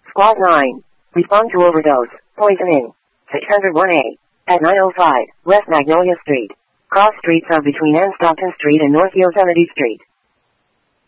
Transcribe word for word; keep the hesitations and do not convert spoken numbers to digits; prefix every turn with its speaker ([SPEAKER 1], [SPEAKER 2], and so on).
[SPEAKER 1] Squad nine. Respond to overdose. Poisoning. six oh one A. At nine oh five, West Magnolia Street. Cross streets are between Ann Stockton Street and North Yosemite Street.